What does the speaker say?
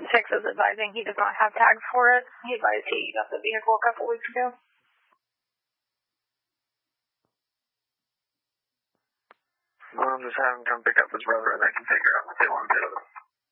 6 is advising he does not have tags for it. He advised he got the vehicle a couple weeks ago. Well, just have him come pick up his brother and they can figure out what they want to do.